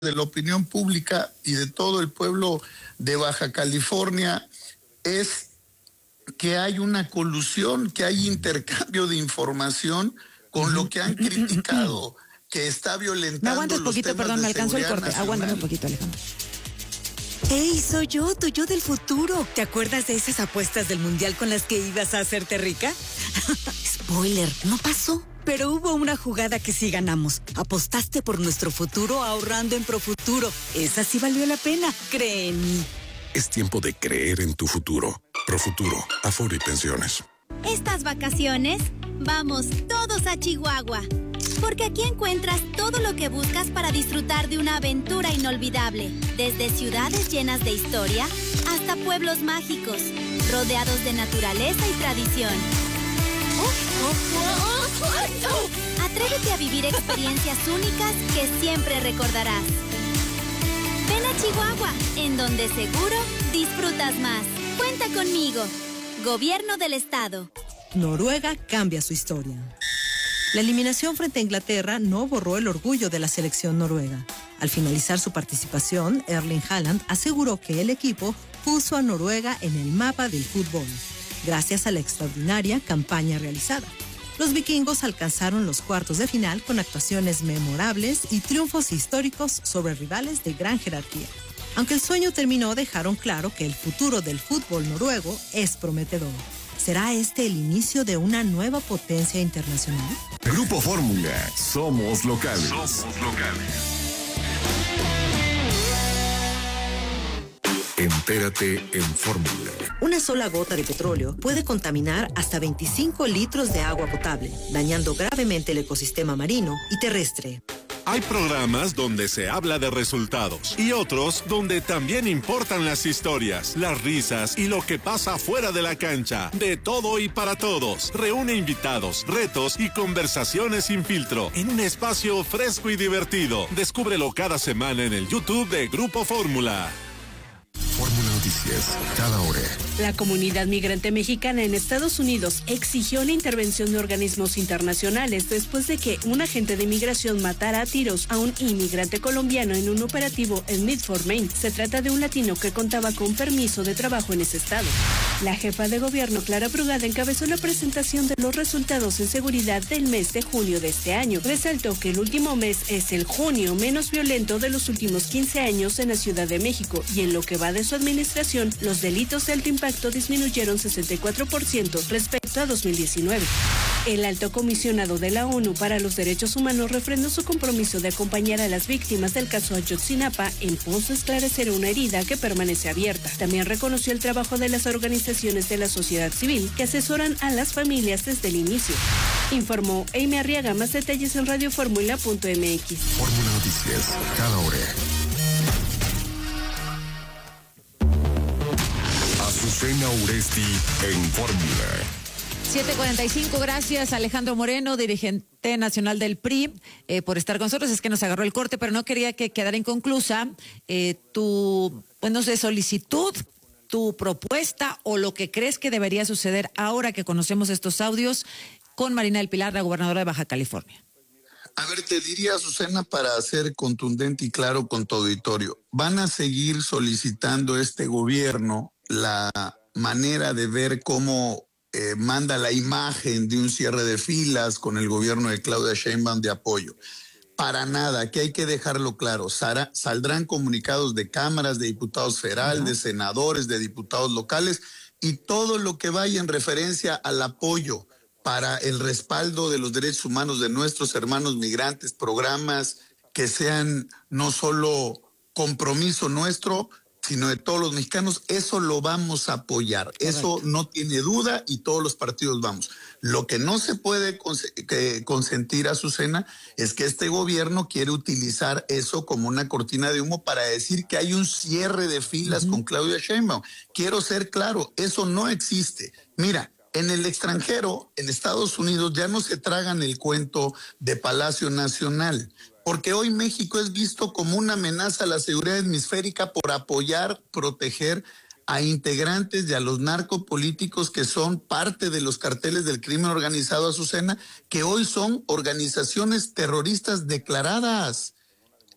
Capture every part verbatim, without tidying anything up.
de la opinión pública y de todo el pueblo de Baja California es que hay una colusión, que hay intercambio de información con lo que han criticado, que está violentando. Me aguantas los poquito, temas perdón, de me alcanzó el corte. nacional. Aguántame un poquito, Alejandro. ¡Ey, soy yo, tu yo del futuro! ¿Te acuerdas de esas apuestas del mundial con las que ibas a hacerte rica? Spoiler, no pasó. Pero hubo una jugada que sí ganamos. Apostaste por nuestro futuro ahorrando en Profuturo. Esa sí valió la pena, cree en mí. Es tiempo de creer en tu futuro. Profuturo, Afore y Pensiones. Estas vacaciones, vamos todos a Chihuahua. Porque aquí encuentras todo lo que buscas para disfrutar de una aventura inolvidable. Desde ciudades llenas de historia hasta pueblos mágicos, rodeados de naturaleza y tradición. Atrévete a vivir experiencias únicas que siempre recordarás. Ven a Chihuahua, en donde seguro disfrutas más. Cuenta conmigo. Gobierno del Estado. Noruega cambia su historia. La eliminación frente a Inglaterra no borró el orgullo de la selección noruega. Al finalizar su participación, Erling Haaland aseguró que el equipo puso a Noruega en el mapa del fútbol, gracias a la extraordinaria campaña realizada. Los vikingos alcanzaron los cuartos de final con actuaciones memorables y triunfos históricos sobre rivales de gran jerarquía. Aunque el sueño terminó, dejaron claro que el futuro del fútbol noruego es prometedor. ¿Será este el inicio de una nueva potencia internacional? Grupo Fórmula, somos locales. Somos locales. Entérate en Fórmula. Una sola gota de petróleo puede contaminar hasta veinticinco litros de agua potable, dañando gravemente el ecosistema marino y terrestre. Hay programas donde se habla de resultados y otros donde también importan las historias, las risas y lo que pasa fuera de la cancha. De todo y para todos. Reúne invitados, retos y conversaciones sin filtro en un espacio fresco y divertido. Descúbrelo cada semana en el YouTube de Grupo Fórmula. Fórmula Noticias, cada hora. La comunidad migrante mexicana en Estados Unidos exigió la intervención de organismos internacionales después de que un agente de inmigración matara a tiros a un inmigrante colombiano en un operativo en Medford, Maine. Se trata de un latino que contaba con permiso de trabajo en ese estado. La jefa de gobierno, Clara Brugada, encabezó la presentación de los resultados en seguridad del mes de junio de este año. Resaltó que el último mes es el junio menos violento de los últimos quince años en la Ciudad de México y en lo que va de su administración, los delitos de alto impacto disminuyeron sesenta y cuatro por ciento respecto a dos mil diecinueve. El alto comisionado de la ONU para los Derechos Humanos refrendó su compromiso de acompañar a las víctimas del caso Ayotzinapa en pos de esclarecer una herida que permanece abierta. También reconoció el trabajo de las organizaciones de la sociedad civil que asesoran a las familias desde el inicio. Informó Amy Arriaga. Más detalles en radioformula punto m x. Fórmula Noticias, cada hora. Azucena Uresti en Fórmula. siete cuarenta y cinco, gracias Alejandro Moreno, dirigente nacional del P R I, eh, por estar con nosotros. Es que nos agarró el corte, pero no quería que quedara inconclusa eh, tu, pues no sé, solicitud, tu propuesta o lo que crees que debería suceder ahora que conocemos estos audios con Marina del Pilar, la gobernadora de Baja California. A ver, te diría, Azucena, para ser contundente y claro con tu auditorio, van a seguir solicitando este gobierno la manera de ver cómo eh, manda la imagen de un cierre de filas con el gobierno de Claudia Sheinbaum de apoyo. Para nada, que hay que dejarlo claro. Sara, saldrán comunicados de cámaras, de diputados federales, de senadores, de diputados locales y todo lo que vaya en referencia al apoyo para el respaldo de los derechos humanos de nuestros hermanos migrantes, programas que sean no solo compromiso nuestro, sino de todos los mexicanos, eso lo vamos a apoyar. Correcto. Eso no tiene duda y todos los partidos vamos. Lo que no se puede cons- que consentir, Azucena, es que este gobierno quiere utilizar eso como una cortina de humo para decir que hay un cierre de filas uh-huh. con Claudia Sheinbaum. Quiero ser claro, eso no existe. Mira, en el extranjero, en Estados Unidos, ya no se tragan el cuento de Palacio Nacional, porque hoy México es visto como una amenaza a la seguridad hemisférica por apoyar, proteger a integrantes y a los narcopolíticos que son parte de los carteles del crimen organizado, Azucena, que hoy son organizaciones terroristas declaradas.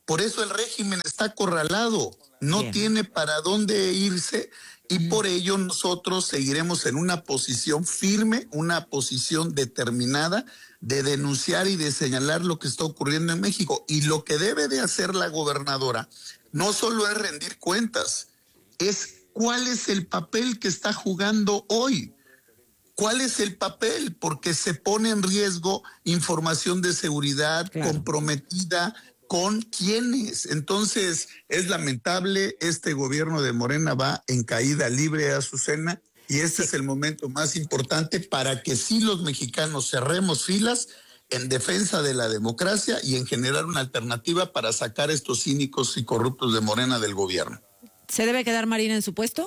Por eso el régimen está acorralado, no Bien. tiene para dónde irse y mm. por ello nosotros seguiremos en una posición firme, una posición determinada de denunciar y de señalar lo que está ocurriendo en México. Y lo que debe de hacer la gobernadora no solo es rendir cuentas, es cuál es el papel que está jugando hoy. ¿Cuál es el papel? Porque se pone en riesgo información de seguridad claro. comprometida con quiénes. Entonces, es lamentable, este gobierno de Morena va en caída libre, Azucena, y este sí. es el momento más importante para que sí los mexicanos cerremos filas en defensa de la democracia y en generar una alternativa para sacar a estos cínicos y corruptos de Morena del gobierno. ¿Se debe quedar Marina en su puesto?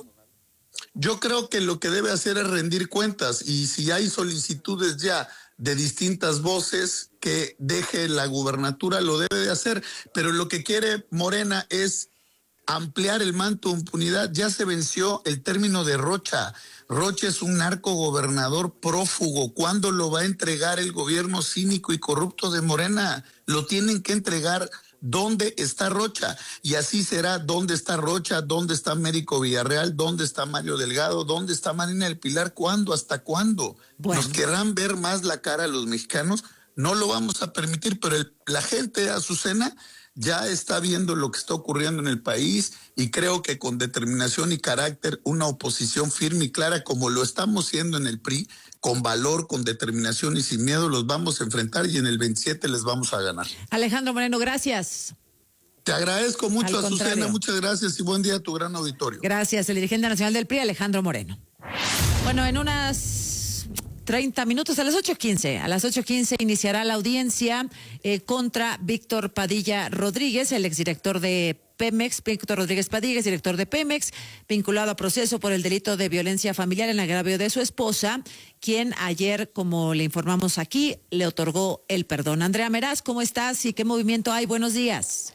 Yo creo que lo que debe hacer es rendir cuentas y si hay solicitudes ya de distintas voces que deje la gubernatura, lo debe de hacer, pero lo que quiere Morena es ampliar el manto de impunidad. Ya se venció el término de Rocha. Rocha es un narcogobernador prófugo. ¿Cuándo lo va a entregar el gobierno cínico y corrupto de Morena? Lo tienen que entregar. ¿Dónde está Rocha? Y así será. ¿Dónde está Rocha? ¿Dónde está Américo Villarreal? ¿Dónde está Mario Delgado? ¿Dónde está Marina del Pilar? ¿Cuándo? ¿Hasta cuándo? Bueno. ¿Nos querrán ver más la cara a los mexicanos? No lo vamos a permitir, pero el, la gente, Azucena, ya está viendo lo que está ocurriendo en el país y creo que con determinación y carácter, una oposición firme y clara como lo estamos haciendo en el P R I, con valor, con determinación y sin miedo los vamos a enfrentar y en el veintisiete les vamos a ganar. Alejandro Moreno, gracias. Te agradezco mucho, Azucena, muchas gracias y buen día a tu gran auditorio. Gracias, el dirigente nacional del P R I, Alejandro Moreno. Bueno, en unas treinta minutos, a las ocho quince, a las ocho quince iniciará la audiencia eh, contra Víctor Padilla Rodríguez, el exdirector de Pemex, Víctor Rodríguez Padilla, director de Pemex, vinculado a proceso por el delito de violencia familiar en agravio de su esposa, quien ayer, como le informamos aquí, le otorgó el perdón. Andrea Meraz, ¿cómo estás y qué movimiento hay? Buenos días.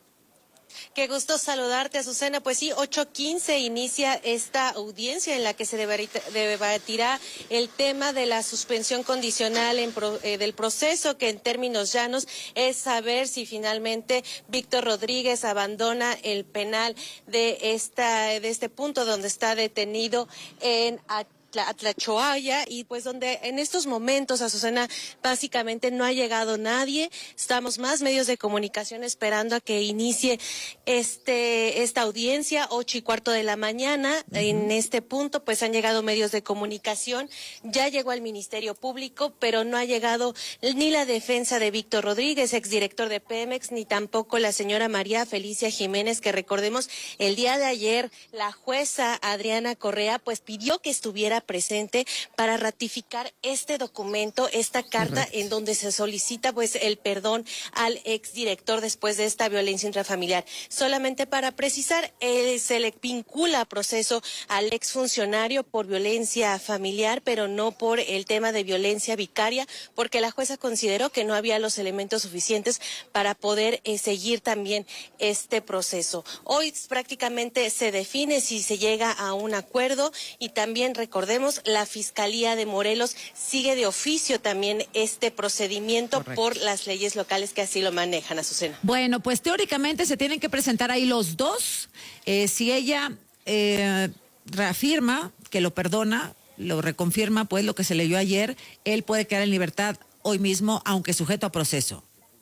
Qué gusto saludarte, Azucena. Pues sí, ocho quince inicia esta audiencia en la que se debatirá el tema de la suspensión condicional en pro, eh, del proceso, que en términos llanos es saber si finalmente Víctor Rodríguez abandona el penal de esta de este punto donde está detenido en Atlachoaya, y pues donde en estos momentos, Azucena, básicamente no ha llegado nadie. Estamos más medios de comunicación esperando a que inicie este esta audiencia, ocho y cuarto de la mañana. Uh-huh. En este punto pues han llegado medios de comunicación, ya llegó al Ministerio Público, pero no ha llegado ni la defensa de Víctor Rodríguez, exdirector de Pemex, ni tampoco la señora María Felicia Jiménez, que recordemos el día de ayer la jueza Adriana Correa pues pidió que estuviera presente para ratificar este documento, esta carta Correcto. En donde se solicita pues el perdón al exdirector después de esta violencia intrafamiliar. Solamente para precisar, eh, se le vincula a proceso al exfuncionario por violencia familiar, pero no por el tema de violencia vicaria, porque la jueza consideró que no había los elementos suficientes para poder eh, seguir también este proceso. Hoy prácticamente se define si se llega a un acuerdo y también recordemos la Fiscalía de Morelos sigue de oficio también este procedimiento Correcto. Por las leyes locales que así lo manejan, Azucena. Bueno, pues teóricamente se tienen que presentar ahí los dos. Eh, si ella eh, reafirma que lo perdona, lo reconfirma, pues lo que se leyó ayer, él puede quedar en libertad hoy mismo, aunque sujeto a proceso.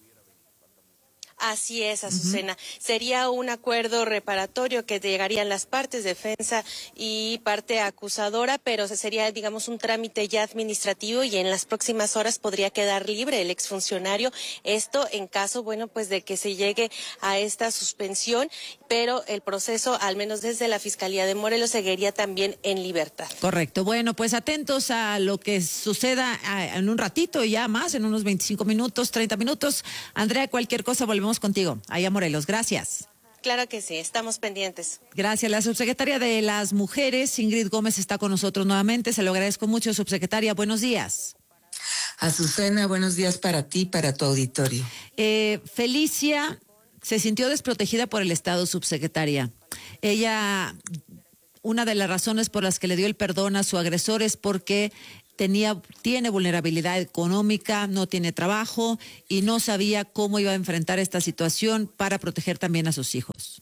Así es, Azucena. Uh-huh. Sería un acuerdo reparatorio que llegarían las partes, defensa y parte acusadora, pero sería, digamos, un trámite ya administrativo y en las próximas horas podría quedar libre el exfuncionario. Esto en caso, bueno, pues de que se llegue a esta suspensión, pero el proceso, al menos desde la Fiscalía de Morelos, seguiría también en libertad. Correcto. Bueno, pues atentos a lo que suceda en un ratito y ya más, en unos veinticinco minutos, treinta minutos. Andrea, cualquier cosa, volvemos contigo, allá Morelos. Gracias. Claro que sí, estamos pendientes. Gracias. La subsecretaria de las Mujeres, Ingrid Gómez, está con nosotros nuevamente. Se lo agradezco mucho, subsecretaria. Buenos días. Azucena, buenos días para ti, para tu auditorio. Eh, Felicia se sintió desprotegida por el Estado, subsecretaria. Ella, una de las razones por las que le dio el perdón a su agresor es porque tenía, tiene vulnerabilidad económica, no tiene trabajo y no sabía cómo iba a enfrentar esta situación para proteger también a sus hijos.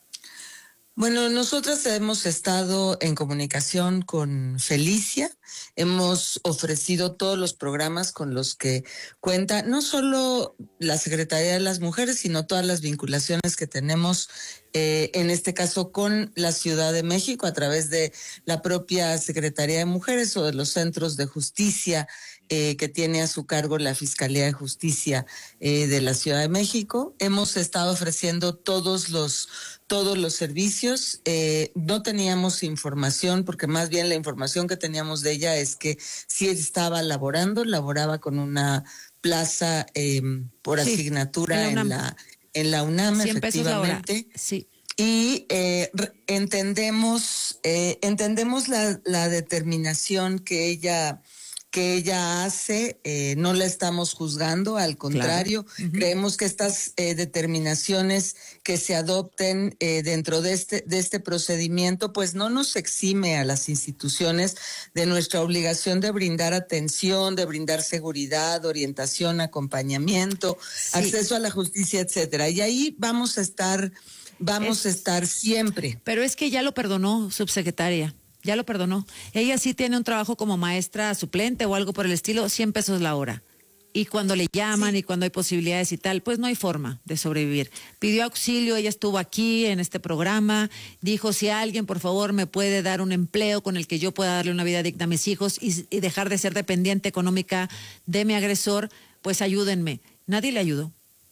Bueno, nosotras hemos estado en comunicación con Felicia, hemos ofrecido todos los programas con los que cuenta, no solo la Secretaría de las Mujeres, sino todas las vinculaciones que tenemos, eh, en este caso con la Ciudad de México, a través de la propia Secretaría de Mujeres o de los centros de justicia eh, que tiene a su cargo la Fiscalía de Justicia eh, de la Ciudad de México. Hemos estado ofreciendo todos los todos los servicios. Eh, no teníamos información, porque más bien la información que teníamos de ella es que sí estaba laborando, laboraba con una plaza eh, por sí, asignatura en la, en la, en la UNAM, efectivamente. Sí. Y eh, entendemos, eh, entendemos la, la determinación que ella... que ella hace, eh, no la estamos juzgando, al contrario, claro. uh-huh. creemos que estas eh, determinaciones que se adopten eh, dentro de este, de este procedimiento, pues no nos exime a las instituciones de nuestra obligación de brindar atención, de brindar seguridad, orientación, acompañamiento, sí. acceso a la justicia, etcétera. Y ahí vamos a estar, vamos es, a estar siempre. Pero es que ya lo perdonó, subsecretaria. Ya lo perdonó. Ella sí tiene un trabajo como maestra suplente o algo por el estilo, cien pesos la hora. Y cuando le llaman sí. y cuando hay posibilidades y tal, pues no hay forma de sobrevivir. Pidió auxilio, ella estuvo aquí en este programa, dijo si alguien por favor me puede dar un empleo con el que yo pueda darle una vida digna a mis hijos y, y dejar de ser dependiente económica de mi agresor, pues ayúdenme. Nadie le ayudó.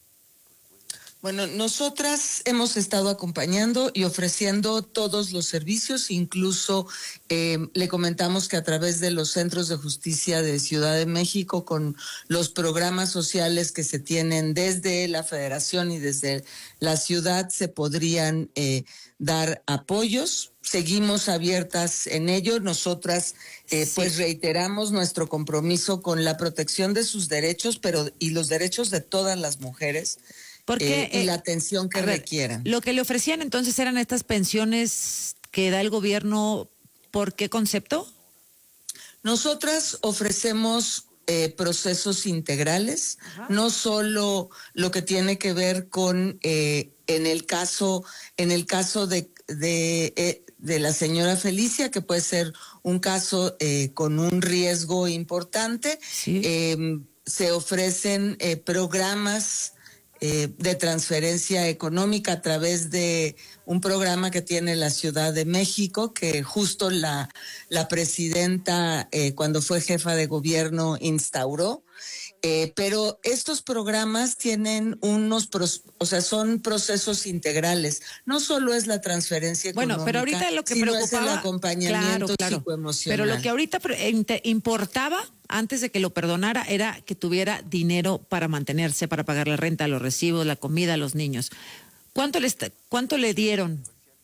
Bueno, nosotras hemos estado acompañando y ofreciendo todos los servicios, incluso eh, le comentamos que a través de los centros de justicia de Ciudad de México, con los programas sociales que se tienen desde la Federación y desde la ciudad, se podrían eh, dar apoyos. Seguimos abiertas en ello. Nosotras eh, sí. pues reiteramos nuestro compromiso con la protección de sus derechos, pero y los derechos de todas las mujeres. Porque, eh, y la atención que ver, requieran. Lo que le ofrecían entonces eran estas pensiones que da el gobierno, ¿por qué concepto? Nosotras ofrecemos eh, procesos integrales, Ajá. no solo lo que tiene que ver con eh, en el caso, en el caso de, de, eh, de la señora Felicia, que puede ser un caso eh, con un riesgo importante, sí. eh, se ofrecen eh, programas Eh, de transferencia económica a través de un programa que tiene la Ciudad de México, que justo la, la presidenta, eh, cuando fue jefa de gobierno, instauró. Eh, pero estos programas tienen unos, pros, o sea, son procesos integrales. No solo es la transferencia económica, bueno, pero ahorita lo que sino preocupaba, es el acompañamiento claro, claro. psicoemocional. Pero lo que ahorita importaba, antes de que lo perdonara, era que tuviera dinero para mantenerse, para pagar la renta, los recibos, la comida, los niños. ¿Cuánto le, cuánto le dieron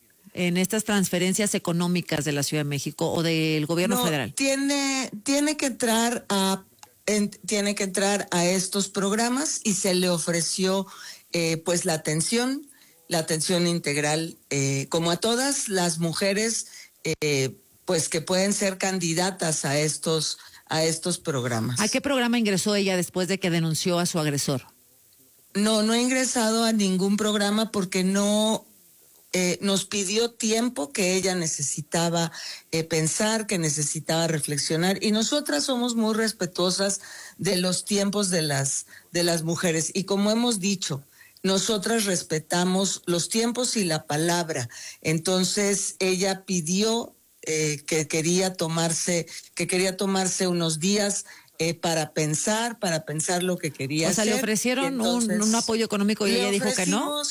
en estas transferencias económicas de la Ciudad de México o del gobierno no, federal? Tiene, tiene que entrar a En, tiene que entrar a estos programas y se le ofreció eh, pues la atención, la atención integral, eh, como a todas las mujeres eh, pues que pueden ser candidatas a estos, a estos programas. ¿A qué programa ingresó ella después de que denunció a su agresor? No, no ha ingresado a ningún programa porque no... Eh, nos pidió tiempo que ella necesitaba eh, pensar, que necesitaba reflexionar, y nosotras somos muy respetuosas de los tiempos de las, de las mujeres. Y como hemos dicho, nosotras respetamos los tiempos y la palabra. Entonces ella pidió eh, que quería tomarse, que quería tomarse unos días eh, para pensar, para pensar lo que quería hacer. O sea, hacer. Le ofrecieron Entonces, un, un apoyo económico y ella dijo que no.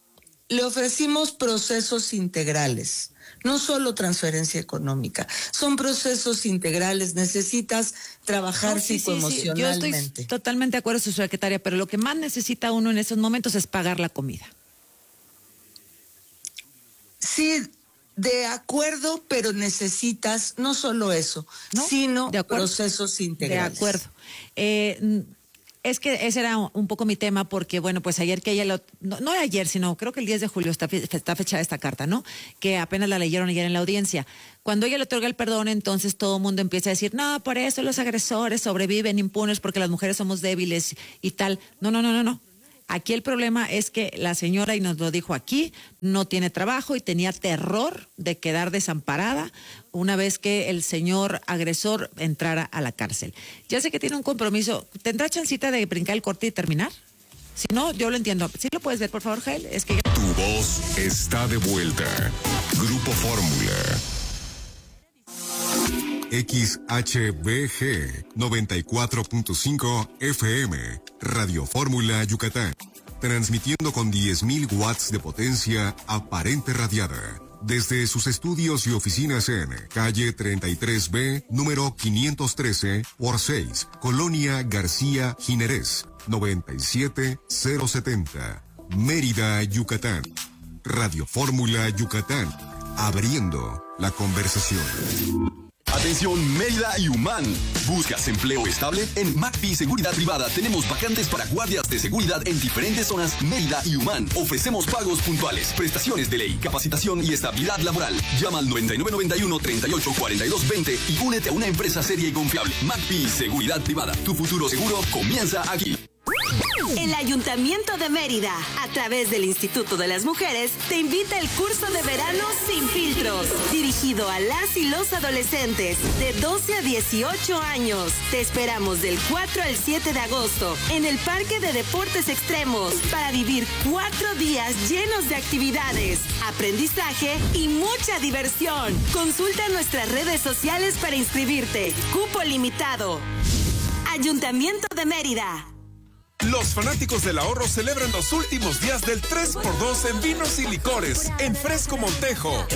Le ofrecimos procesos integrales, no solo transferencia económica, son procesos integrales, necesitas trabajar no, sí, psicoemocionalmente. Sí, sí. Yo estoy totalmente de acuerdo, su secretaria, pero lo que más necesita uno en estos momentos es pagar la comida. Sí, de acuerdo, pero necesitas no solo eso, ¿no? sino procesos integrales. De acuerdo. Eh, Es que ese era un poco mi tema, porque, bueno, pues ayer que ella, lo, no, no ayer, sino creo que el diez de julio está, está fechada esta carta, ¿no? Que apenas la leyeron ayer en la audiencia. Cuando ella le otorga el perdón, entonces todo el mundo empieza a decir, no, por eso los agresores sobreviven impunes porque las mujeres somos débiles y tal. No, no, no, no, no. Aquí el problema es que la señora, y nos lo dijo aquí, no tiene trabajo y tenía terror de quedar desamparada una vez que el señor agresor entrara a la cárcel. Ya sé que tiene un compromiso. ¿Tendrá chancita de brincar el corte y terminar? Si no, yo lo entiendo. ¿Sí lo puedes ver, por favor, Jael? Es que... Tu voz está de vuelta. Grupo Fórmula. X H B G noventa y cuatro punto cinco F M, Radio Fórmula Yucatán, transmitiendo con diez mil watts de potencia aparente radiada, desde sus estudios y oficinas en calle treinta y tres B, número quinientos trece por seis, Colonia García Jiménez, noventa y siete cero setenta, Mérida, Yucatán. Radio Fórmula Yucatán, abriendo la conversación. Atención Mérida y Humán. ¿Buscas empleo estable? En McPhee Seguridad Privada tenemos vacantes para guardias de seguridad en diferentes zonas Mérida y Humán. Ofrecemos pagos puntuales, prestaciones de ley, capacitación y estabilidad laboral. Llama al noventa y nueve noventa y uno treinta y ocho cuarenta y dos veinte y únete a una empresa seria y confiable. McPhee Seguridad Privada. Tu futuro seguro comienza aquí. El Ayuntamiento de Mérida, a través del Instituto de las Mujeres, te invita al curso de verano Sin Filtros, dirigido a las y los adolescentes de doce a dieciocho años. Te esperamos del cuatro al siete de agosto en el Parque de Deportes Extremos para vivir cuatro días llenos de actividades, aprendizaje y mucha diversión. Consulta nuestras redes sociales para inscribirte. Cupo limitado. Ayuntamiento de Mérida. Los fanáticos del ahorro celebran los últimos días del tres por dos en vinos y licores en Fresco Montejo.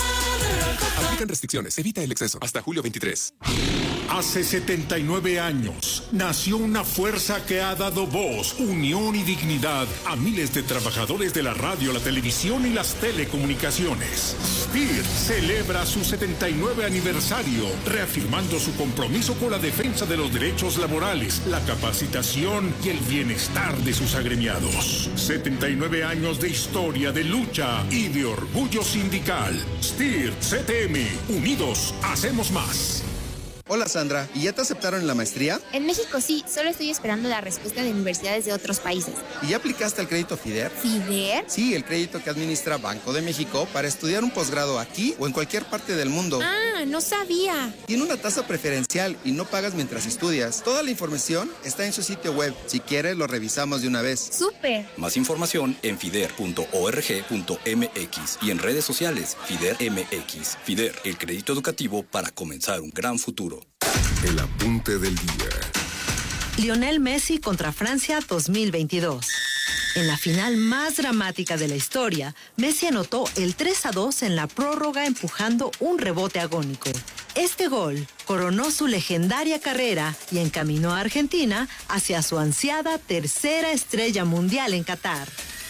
Aplican restricciones, evita el exceso. Hasta julio veintitrés. Hace setenta y nueve años nació una fuerza que ha dado voz, unión y dignidad a miles de trabajadores de la radio, la televisión y las telecomunicaciones. S P I R celebra su setenta y nueve aniversario, reafirmando su compromiso con la defensa de los derechos laborales, la capacitación y el bienestar de sus agremiados. setenta y nueve años de historia, de lucha y de orgullo sindical. S P I R C T M, unidos hacemos más. Hola Sandra, ¿y ya te aceptaron en la maestría? En México sí, solo estoy esperando la respuesta de universidades de otros países. ¿Y ya aplicaste al crédito FIDER? ¿FIDER? Sí, el crédito que administra Banco de México para estudiar un posgrado aquí o en cualquier parte del mundo. Ah, no sabía. Tiene una tasa preferencial y no pagas mientras estudias. Toda la información está en su sitio web. Si quieres, lo revisamos de una vez. ¡Súper! Más información en fider punto org punto m x y en redes sociales FIDER M X. FIDER, el crédito educativo para comenzar un gran futuro. El apunte del día. Lionel Messi contra Francia dos mil veintidós. En la final más dramática de la historia, Messi anotó el tres a dos en la prórroga empujando un rebote agónico. Este gol coronó su legendaria carrera y encaminó a Argentina hacia su ansiada tercera estrella mundial en Qatar.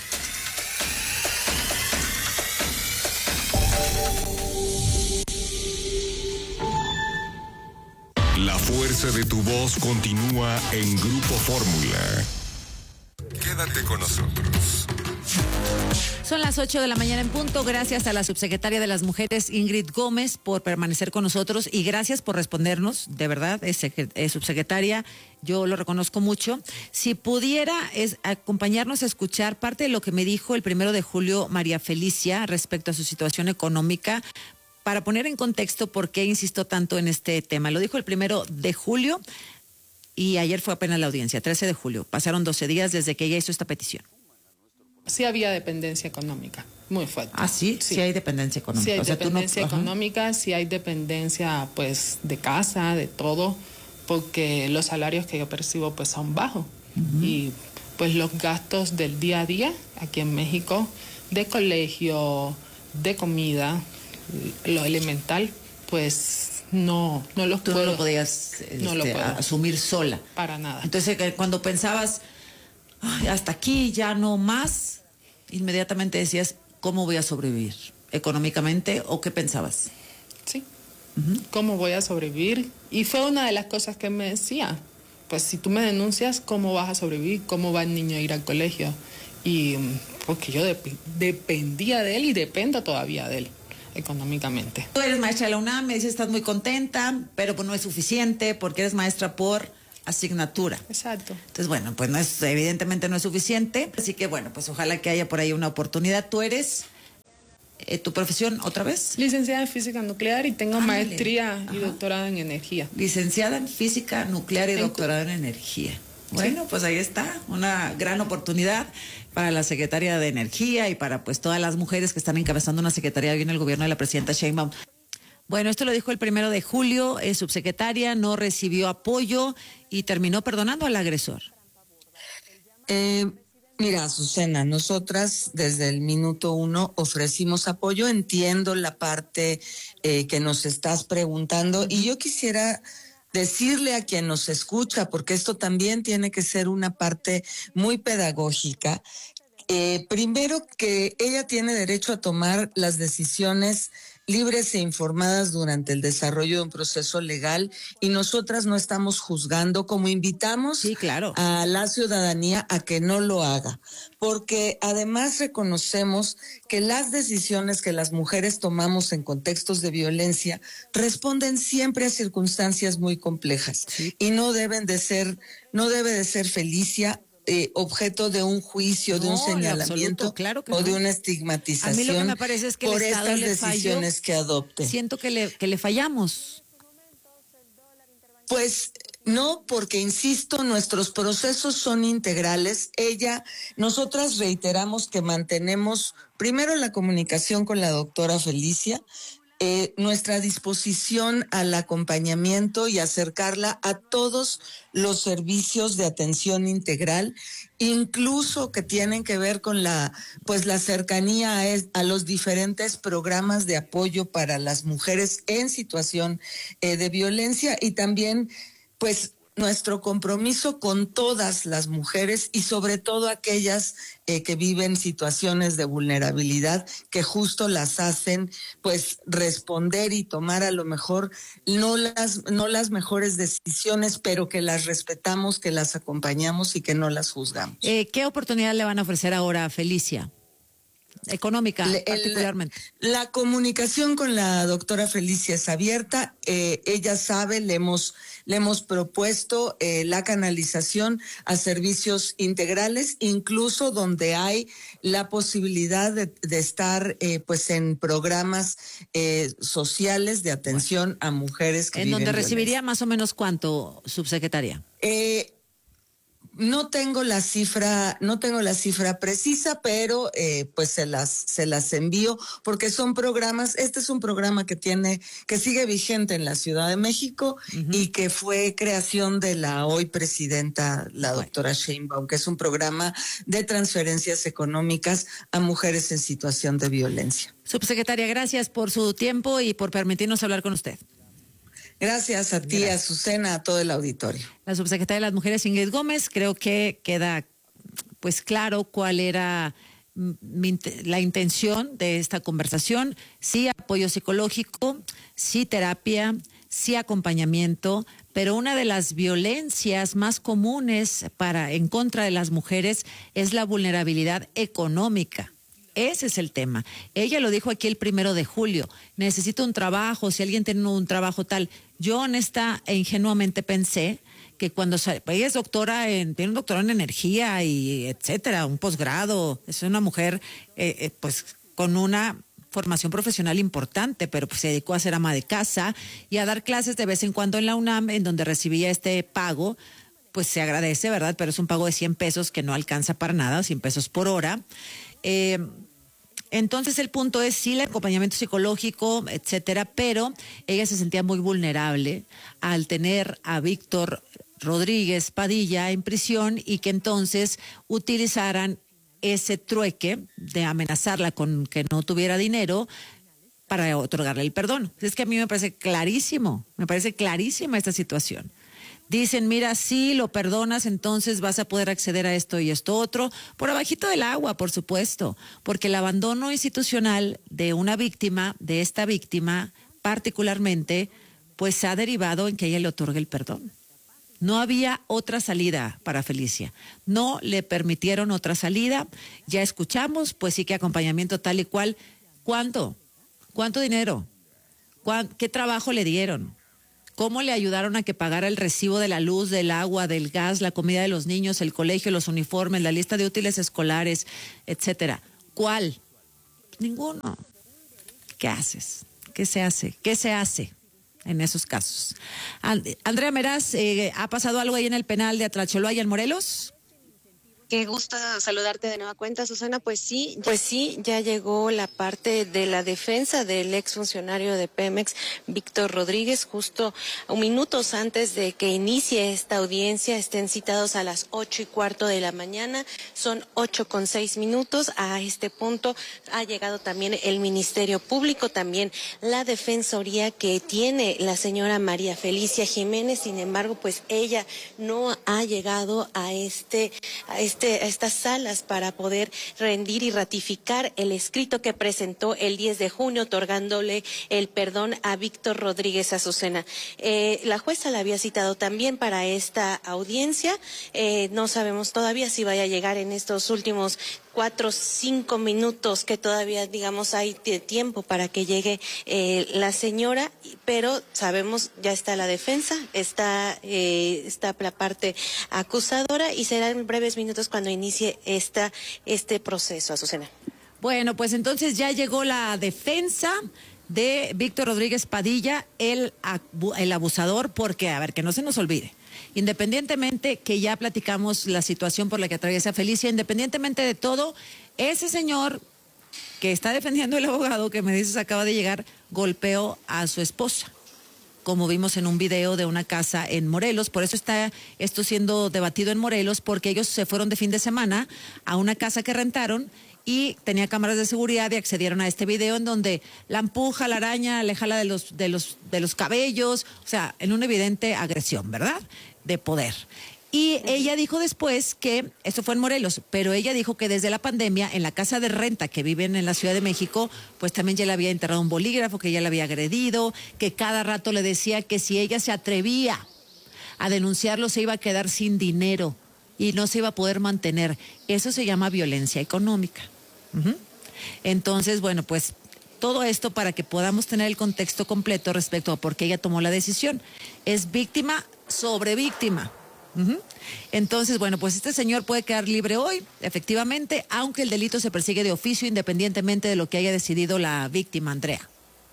La fuerza de tu voz continúa en Grupo Fórmula. Quédate con nosotros. Son las ocho de la mañana en punto. Gracias a la subsecretaria de las Mujeres, Ingrid Gómez, por permanecer con nosotros y gracias por respondernos. De verdad, es, es subsecretaria, yo lo reconozco mucho. Si pudiera es acompañarnos a escuchar parte de lo que me dijo el primero de julio María Felicia respecto a su situación económica, para poner en contexto por qué insisto tanto en este tema. Lo dijo el primero de julio y ayer fue apenas la audiencia, trece de julio. Pasaron doce días desde que ella hizo esta petición. Sí había dependencia económica, muy fuerte. ¿Ah, sí? Sí, sí hay dependencia económica. Sí hay o sea, dependencia tú no... económica, sí hay dependencia pues de casa, de todo, porque los salarios que yo percibo pues son bajos. Uh-huh. Y pues los gastos del día a día aquí en México, de colegio, de comida, lo elemental, pues no, no los Tú puedo. no lo podías este, no lo puedo. asumir sola. Para nada. Entonces, cuando pensabas, ay, hasta aquí, ya no más, inmediatamente decías, ¿cómo voy a sobrevivir? ¿Económicamente o qué pensabas? Sí. Uh-huh. ¿Cómo voy a sobrevivir? Y fue una de las cosas que me decía. pues si tú me denuncias, ¿cómo vas a sobrevivir? ¿Cómo va el niño a ir al colegio? Y porque yo dep- dependía de él y dependo todavía de él económicamente. Tú eres maestra de la UNAM, me dices estás muy contenta, pero pues no es suficiente porque eres maestra por asignatura. Exacto. Entonces, bueno, pues no es, evidentemente no es suficiente, así que bueno, pues ojalá que haya por ahí una oportunidad. Tú eres, eh, ¿tu profesión otra vez? Licenciada en física nuclear y tengo Ah, maestría vale. y Ajá. doctorado en energía. Licenciada en física nuclear y En- doctorado en energía. Bueno, pues ahí está, una gran oportunidad para la Secretaría de Energía y para pues todas las mujeres que están encabezando una secretaría hoy en el gobierno de la presidenta Sheinbaum. Bueno, esto lo dijo el primero de julio, eh, subsecretaria, no recibió apoyo y terminó perdonando al agresor. Eh, mira, Azucena, nosotras desde el minuto uno ofrecimos apoyo, entiendo la parte eh, que nos estás preguntando y yo quisiera decirle a quien nos escucha, porque esto también tiene que ser una parte muy pedagógica, eh, primero que ella tiene derecho a tomar las decisiones libres e informadas durante el desarrollo de un proceso legal y nosotras no estamos juzgando, como invitamos sí, claro. a la ciudadanía a que no lo haga, porque además reconocemos que las decisiones que las mujeres tomamos en contextos de violencia responden siempre a circunstancias muy complejas sí. y no deben de ser, no debe de ser Felicia Eh, objeto de un juicio, no, de un señalamiento absoluto, claro que o no. de una estigmatización. A mí lo que me parece es que por el Estado estas le decisiones falló, que adopte. Siento que le, que le fallamos. Pues no, porque insisto, nuestros procesos son integrales. Ella, nosotras reiteramos que mantenemos primero la comunicación con la doctora Felicia, Eh, nuestra disposición al acompañamiento y acercarla a todos los servicios de atención integral, incluso que tienen que ver con la, pues la cercanía a, es, a los diferentes programas de apoyo para las mujeres en situación eh, de violencia y también, pues, nuestro compromiso con todas las mujeres y sobre todo aquellas eh, que viven situaciones de vulnerabilidad que justo las hacen pues responder y tomar a lo mejor no las, no las mejores decisiones, pero que las respetamos, que las acompañamos y que no las juzgamos. Eh, ¿Qué oportunidad le van a ofrecer ahora a Felicia? Económica, Le, particularmente. La, la comunicación con la doctora Felicia es abierta, eh, ella sabe, le hemos, le hemos propuesto eh, la canalización a servicios integrales, incluso donde hay la posibilidad de, de estar eh, pues en programas eh, sociales de atención bueno. a mujeres que ¿En viven donde violencia. Recibiría más o menos cuánto, subsecretaria? Eh, No tengo la cifra, no tengo la cifra precisa, pero eh, pues se las, se las envío porque son programas. Este es un programa que tiene, que sigue vigente en la Ciudad de México uh-huh. y que fue creación de la hoy presidenta, la doctora bueno. Sheinbaum, que es un programa de transferencias económicas a mujeres en situación de violencia. Subsecretaria, gracias por su tiempo y por permitirnos hablar con usted. Gracias a ti, Gracias. a Azucena, a todo el auditorio. La subsecretaria de las Mujeres, Ingrid Gómez, creo que queda pues claro cuál era mi, la intención de esta conversación. Sí apoyo psicológico, sí terapia, sí acompañamiento, pero una de las violencias más comunes para en contra de las mujeres es la vulnerabilidad económica. Ese es el tema. Ella lo dijo aquí el primero de julio. Necesito un trabajo, si alguien tiene un trabajo tal. Yo honesta e ingenuamente pensé que cuando ella es doctora, en, tiene un doctorado en energía y etcétera, un posgrado, es una mujer eh, eh, pues con una formación profesional importante, pero pues se dedicó a ser ama de casa y a dar clases de vez en cuando en la UNAM, en donde recibía este pago. Pues se agradece, ¿verdad? Pero es un pago de cien pesos que no alcanza para nada, cien pesos por hora. Eh, entonces el punto es sí el acompañamiento psicológico, etcétera, pero ella se sentía muy vulnerable al tener a Víctor Rodríguez Padilla en prisión y que entonces utilizaran ese trueque de amenazarla con que no tuviera dinero para otorgarle el perdón. Es que a mí me parece clarísimo, me parece clarísima esta situación. Dicen, mira, si lo perdonas, entonces vas a poder acceder a esto y esto otro, por abajito del agua, por supuesto, porque el abandono institucional de una víctima, de esta víctima particularmente, pues ha derivado en que ella le otorgue el perdón. No había otra salida para Felicia. No le permitieron otra salida. Ya escuchamos, pues sí que acompañamiento tal y cual. ¿Cuánto? ¿Cuánto dinero? ¿Cuán, ¿Qué trabajo le dieron? ¿Cómo le ayudaron a que pagara el recibo de la luz, del agua, del gas, la comida de los niños, el colegio, los uniformes, la lista de útiles escolares, etcétera? ¿Cuál? Ninguno. ¿Qué haces? ¿Qué se hace? ¿Qué se hace en esos casos? And- Andrea Meraz, eh, ¿ha pasado algo ahí en el penal de Atlacholaya en Morelos? Qué gusto saludarte de nueva cuenta, Susana. Pues sí, pues sí, ya llegó la parte de la defensa del exfuncionario de Pemex, Víctor Rodríguez, justo minutos antes de que inicie esta audiencia. Estén citados a las ocho y cuarto de la mañana. Son ocho con seis minutos. A este punto ha llegado también el Ministerio Público, también la defensoría que tiene la señora María Felicia Jiménez. Sin embargo, pues ella no ha llegado a este, a este a estas salas para poder rendir y ratificar el escrito que presentó el diez de junio otorgándole el perdón a Víctor Rodríguez Azucena. Eh, la jueza la había citado también para esta audiencia. Eh, no sabemos todavía si vaya a llegar en estos últimos cuatro, cinco minutos que todavía, digamos, hay tiempo para que llegue eh, la señora, pero sabemos, ya está la defensa, está, eh, está la parte acusadora y será en breves minutos cuando inicie esta, este proceso, Azucena. Bueno, pues entonces ya llegó la defensa de Víctor Rodríguez Padilla, el, el abusador, porque, a ver, que no se nos olvide, independientemente que ya platicamos la situación por la que atraviesa Felicia, independientemente de todo, ese señor que está defendiendo el abogado que me dices acaba de llegar, golpeó a su esposa, como vimos en un video de una casa en Morelos. Por eso está esto siendo debatido en Morelos, porque ellos se fueron de fin de semana a una casa que rentaron y tenía cámaras de seguridad y accedieron a este video en donde la empuja, la araña, le jala de los, de los, de los cabellos, o sea, en una evidente agresión, ¿verdad?, de poder. Y ella dijo después que, esto fue en Morelos, pero ella dijo que desde la pandemia, en la casa de renta que viven en la Ciudad de México, pues también ya le había enterrado un bolígrafo, que ya le había agredido, que cada rato le decía que si ella se atrevía a denunciarlo se iba a quedar sin dinero y no se iba a poder mantener. Eso se llama violencia económica. Uh-huh. Entonces, bueno, pues todo esto para que podamos tener el contexto completo respecto a por qué ella tomó la decisión. Es víctima sobre víctima. Uh-huh. Entonces, bueno, pues este señor puede quedar libre hoy, efectivamente, aunque el delito se persigue de oficio independientemente de lo que haya decidido la víctima, Andrea.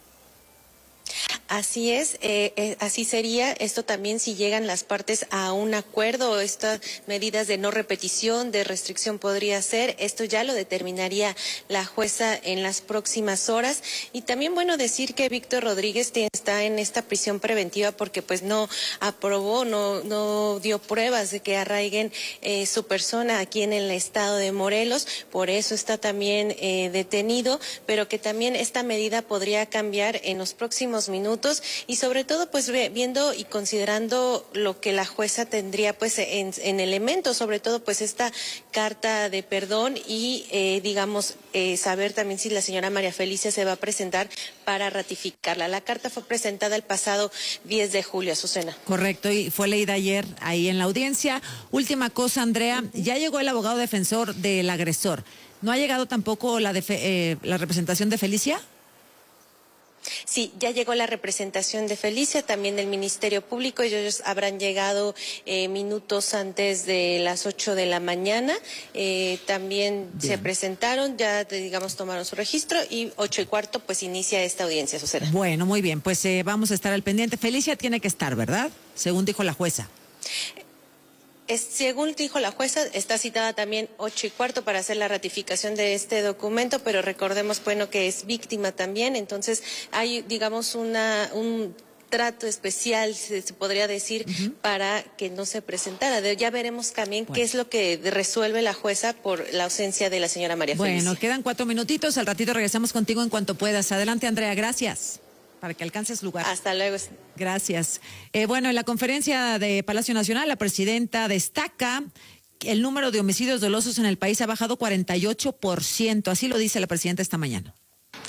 Así es, eh, eh, así sería. Esto también si llegan las partes a un acuerdo, estas medidas de no repetición, de restricción podría ser, esto ya lo determinaría la jueza en las próximas horas. Y también, bueno, decir que Víctor Rodríguez está en esta prisión preventiva porque pues no aprobó, no, no dio pruebas de que arraiguen eh, su persona aquí en el estado de Morelos, por eso está también eh, detenido, pero que también esta medida podría cambiar en los próximos minutos y sobre todo pues viendo y considerando lo que la jueza tendría pues en, en elementos, sobre todo pues esta carta de perdón y eh, digamos eh, saber también si la señora María Felicia se va a presentar para ratificarla. La carta fue presentada el pasado diez de julio, Azucena. Correcto, y fue leída ayer ahí en la audiencia. Última cosa, Andrea, ya llegó el abogado defensor del agresor. ¿No ha llegado tampoco la, defe- eh, la representación de Felicia? Sí, ya llegó la representación de Felicia, también del Ministerio Público. Ellos habrán llegado eh, minutos antes de las ocho de la mañana. Eh, también Bien. se presentaron, ya digamos tomaron su registro y ocho y cuarto pues inicia esta audiencia, Susana. Bueno, muy bien, pues eh, vamos a estar al pendiente. Felicia tiene que estar, ¿verdad? Según dijo la jueza. Es, según dijo la jueza, está citada también ocho y cuarto para hacer la ratificación de este documento, pero recordemos, bueno, que es víctima también, entonces hay, digamos, una, un trato especial, se, se podría decir, uh-huh. para que no se presentara. De, ya veremos también bueno. qué es lo que resuelve la jueza por la ausencia de la señora María Felicia. Bueno, quedan cuatro minutitos, al ratito regresamos contigo en cuanto puedas. Adelante, Andrea, gracias. Para que alcances lugar. Hasta luego. Gracias. Eh, bueno, en la conferencia de Palacio Nacional, la presidenta destaca que el número de homicidios dolosos en el país ha bajado cuarenta y ocho por ciento. Así lo dice la presidenta esta mañana.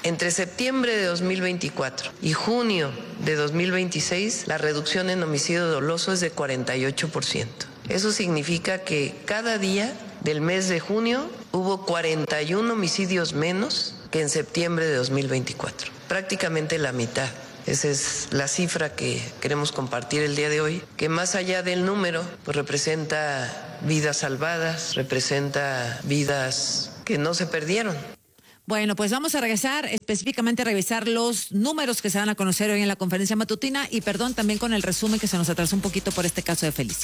Entre septiembre de dos mil veinticuatro y junio de dos mil veintiséis, la reducción en homicidio doloso es de cuarenta y ocho por ciento. Eso significa que cada día del mes de junio hubo cuarenta y uno homicidios menos que en septiembre de dos mil veinticuatro. Prácticamente la mitad. Esa es la cifra que queremos compartir el día de hoy, que más allá del número, pues representa vidas salvadas, representa vidas que no se perdieron. Bueno, pues vamos a regresar, específicamente a revisar los números que se van a conocer hoy en la conferencia matutina y perdón también con el resumen que se nos atrasó un poquito por este caso de Felicia.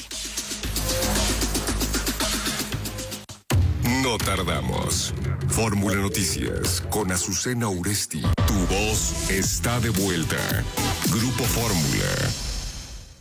No tardamos. Fórmula Noticias con Azucena Uresti. Tu voz está de vuelta. Grupo Fórmula.